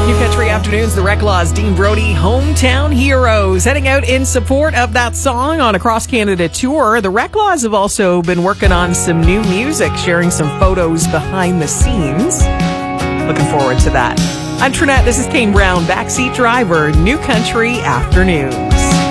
New Country Afternoons, the Reclaws, Dean Brody, Hometown Heroes, heading out in support of that song on a cross-Canada tour. The Reclaws have also been working on some new music, sharing some photos behind the scenes. Looking forward to that. I'm Trinette, this is Kane Brown, Backseat Driver, New Country Afternoons.